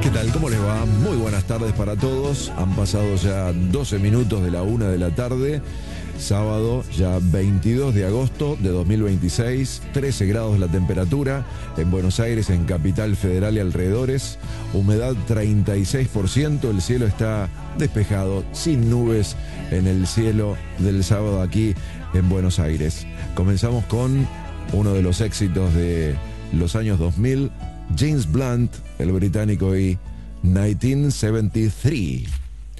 ¿Qué tal? ¿Cómo les va? Muy buenas tardes para todos. Han pasado ya 12 minutos de la 1 de la tarde. Sábado, ya 22 de agosto de 2026, 13 grados la temperatura en Buenos Aires, en Capital Federal y alrededores, humedad 36%, el cielo está despejado, sin nubes en el cielo del sábado aquí en Buenos Aires. Comenzamos con uno de los éxitos de los años 2000, James Blunt, el británico, y 1973.